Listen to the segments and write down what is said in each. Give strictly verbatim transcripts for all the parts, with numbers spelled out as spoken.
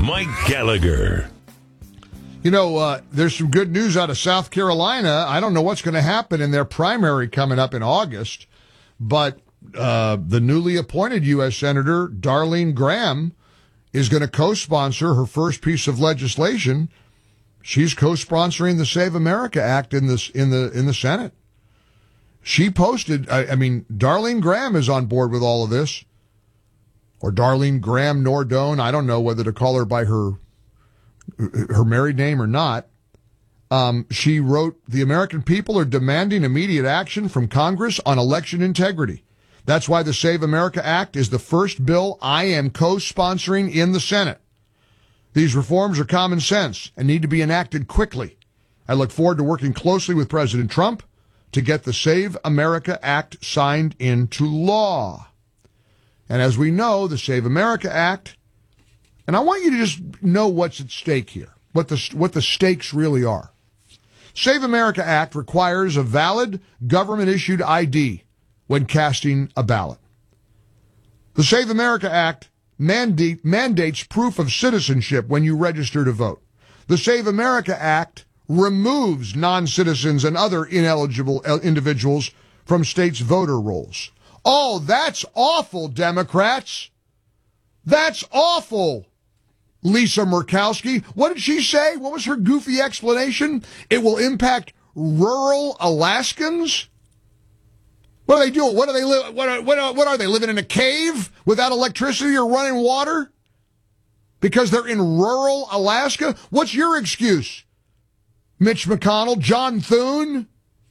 Mike Gallagher. You know, uh, there's some good news out of South Carolina. I don't know what's going to happen in their primary coming up in August, but uh, the newly appointed U S Senator, Darlene Graham, is going to co-sponsor her first piece of legislation. She's co-sponsoring the Save America Act in this in the in the Senate. She posted, I, I mean, Darlene Graham is on board with all of this. Or Darlene Graham Nordone. I don't know whether to call her by her her married name or not. Um, she wrote, the American people are demanding immediate action from Congress on election integrity. That's why the Save America Act is the first bill I am co-sponsoring in the Senate. These reforms are common sense and need to be enacted quickly. I look forward to working closely with President Trump to get the Save America Act signed into law. And as we know, the Save America Act, and I want you to just know what's at stake here, what the, what the stakes really are. Save America Act requires a valid government-issued I D when casting a ballot. The Save America Act mandate, mandates proof of citizenship when you register to vote. The Save America Act removes non-citizens and other ineligible individuals from states' voter rolls. Oh, that's awful, Democrats. That's awful. Lisa Murkowski. What did she say? What was her goofy explanation? It will impact rural Alaskans? What are they doing? What are they li- what are, what are, what are they living in a cave without electricity or running water? Because they're in rural Alaska? What's your excuse? Mitch McConnell, John Thune?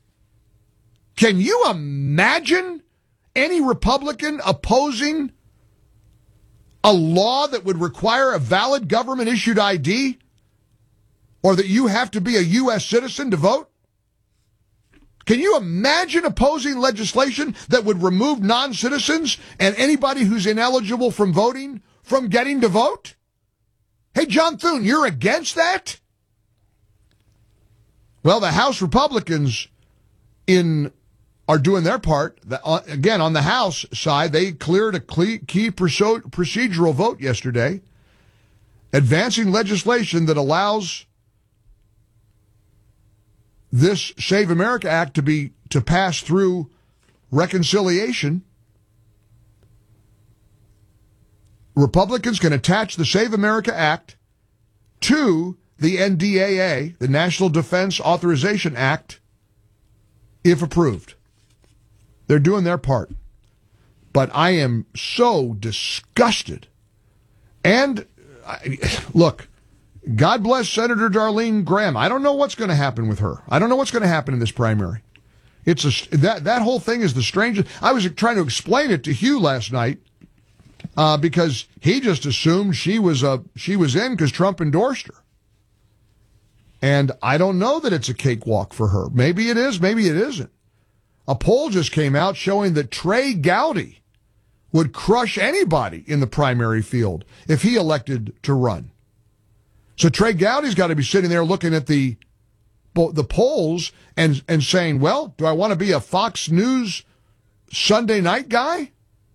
Can you imagine any Republican opposing a law that would require a valid government-issued I D? Or that you have to be a U S citizen to vote? Can you imagine opposing legislation that would remove non-citizens and anybody who's ineligible from voting from getting to vote? Hey, John Thune, you're against that? Well, the House Republicans in are doing their part. Again, on the House side, they cleared a key procedural vote yesterday, advancing legislation that allows this Save America Act to be to pass through reconciliation. Republicans can attach the Save America Act to the N D A A, the National Defense Authorization Act, if approved. They're doing their part. But I am so disgusted. And, I, look, God bless Senator Darlene Graham. I don't know what's going to happen with her. I don't know what's going to happen in this primary. It's a, that, that whole thing is the strangest. I was trying to explain it to Hugh last night uh, because he just assumed she was, a, she was in because Trump endorsed her. And I don't know that it's a cakewalk for her. Maybe it is, maybe it isn't. A poll just came out showing that Trey Gowdy would crush anybody in the primary field if he elected to run. So Trey Gowdy's got to be sitting there looking at the the polls and, and saying, well, do I want to be a Fox News Sunday night guy?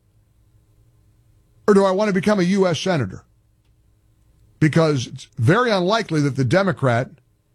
Or do I want to become a U S senator? Because it's very unlikely that the Democrat,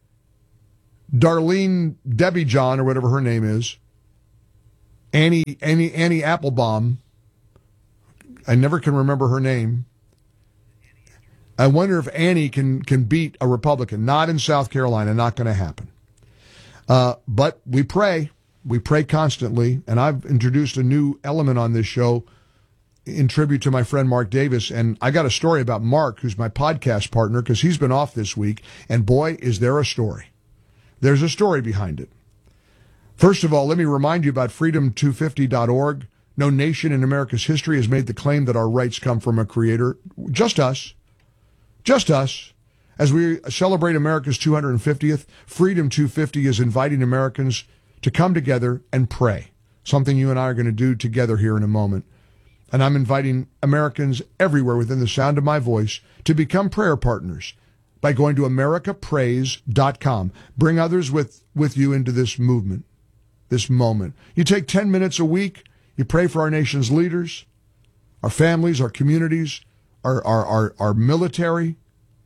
Darlene Debbie John, or whatever her name is, Annie, Annie, Annie Applebaum, I never can remember her name. I wonder if Annie can, can beat a Republican. Not in South Carolina, not going to happen. Uh, but we pray. We pray constantly, and I've introduced a new element on this show in tribute to my friend Mark Davis, and I got a story about Mark, who's my podcast partner, because he's been off this week, and boy, is there a story. There's a story behind it. First of all, let me remind you about freedom two fifty dot org. No nation in America's history has made the claim that our rights come from a creator. Just us. Just us. As we celebrate America's two hundred fiftieth, Freedom two fifty is inviting Americans to come together and pray, something you and I are going to do together here in a moment. And I'm inviting Americans everywhere within the sound of my voice to become prayer partners by going to america prays dot com. Bring others with, with you into this movement, this moment. You take ten minutes a week, you pray for our nation's leaders, our families, our communities, our, our, our, our military,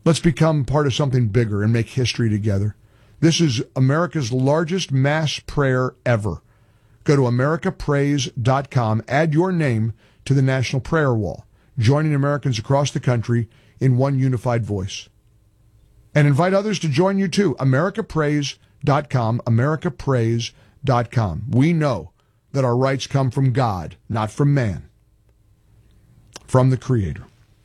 Let's become part of something bigger and make history together. This is America's largest mass prayer ever. Go to america prays dot com, add your name to the National Prayer Wall, joining Americans across the country in one unified voice. And invite others to join you too. america prays dot com, america prays dot com. We know that our rights come from God, not from man, from the Creator.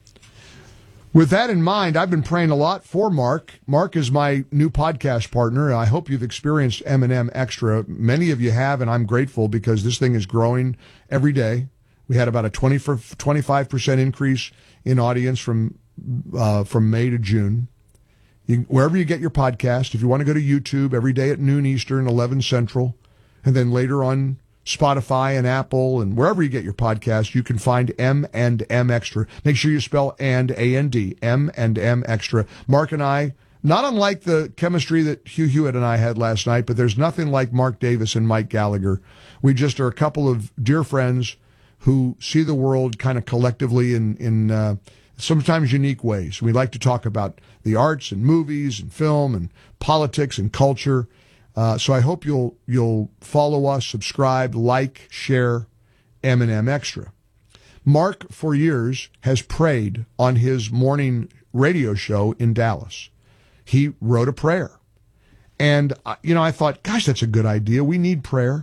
With that in mind, I've been praying a lot for Mark. Mark is my new podcast partner. I hope you've experienced M and M Extra. Many of you have, and I'm grateful because this thing is growing every day. We had about a twenty, twenty-five percent increase in audience from uh, from May to June. You, wherever you get your podcast, if you want to go to YouTube every day at noon Eastern, eleven Central, and then later on Spotify and Apple and wherever you get your podcast, you can find M and M Extra. Make sure you spell and, A N D, M and M Extra. Mark and I, not unlike the chemistry that Hugh Hewitt and I had last night, but there's nothing like Mark Davis and Mike Gallagher. We just are a couple of dear friends who see the world kind of collectively in, in uh, sometimes unique ways. We like to talk about the arts and movies and film and politics and culture. Uh, so I hope you'll you'll follow us, subscribe, like, share M and M Extra. Mark, for years, has prayed on his morning radio show in Dallas. He wrote a prayer. And, uh, you know, I thought, gosh, that's a good idea. We need prayer.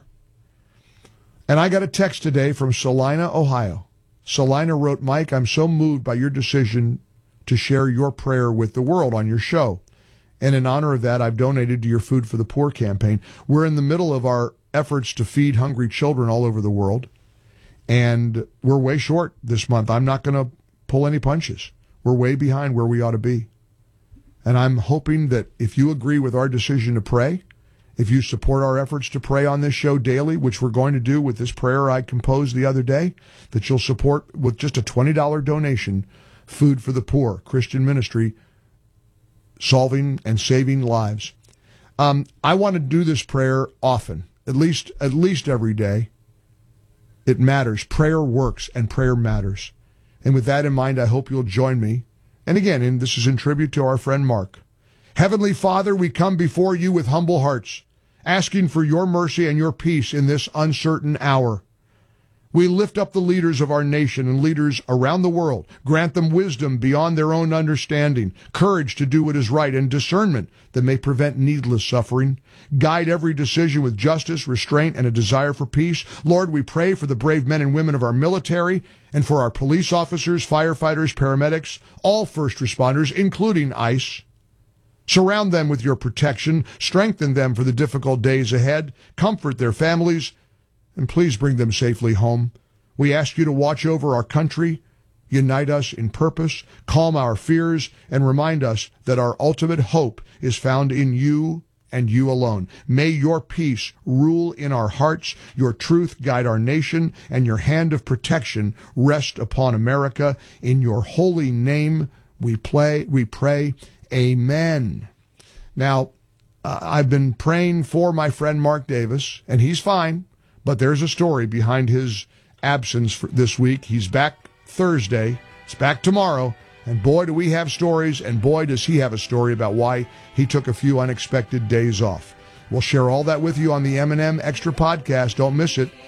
And I got a text today from Salina, Ohio. Salina wrote, Mike, I'm so moved by your decision to share your prayer with the world on your show. And in honor of that, I've donated to your Food for the Poor campaign. We're in the middle of our efforts to feed hungry children all over the world. And we're way short this month. I'm not going to pull any punches. We're way behind where we ought to be. And I'm hoping that if you agree with our decision to pray, if you support our efforts to pray on this show daily, which we're going to do with this prayer I composed the other day, that you'll support with just a twenty dollars donation, Food for the Poor, Christian ministry, solving and saving lives. Um, I want to do this prayer often, at least at least every day. It matters. Prayer works and prayer matters. And with that in mind, I hope you'll join me. And again, and this is in tribute to our friend Mark. Heavenly Father, we come before you with humble hearts, asking for your mercy and your peace in this uncertain hour. We lift up the leaders of our nation and leaders around the world. Grant them wisdom beyond their own understanding, courage to do what is right, and discernment that may prevent needless suffering. Guide every decision with justice, restraint, and a desire for peace. Lord, we pray for the brave men and women of our military and for our police officers, firefighters, paramedics, all first responders, including ICE. Surround them with your protection. Strengthen them for the difficult days ahead. Comfort their families. And please bring them safely home. We ask you to watch over our country, unite us in purpose, calm our fears, and remind us that our ultimate hope is found in you and you alone. May your peace rule in our hearts, your truth guide our nation, and your hand of protection rest upon America. In your holy name we play, we pray. Amen. Now, uh, I've been praying for my friend Mark Davis, and he's fine. But there's a story behind his absence for this week. He's back Thursday. It's back tomorrow. And boy, do we have stories, and boy, does he have a story about why he took a few unexpected days off. We'll share all that with you on the M and M Extra podcast. Don't miss it.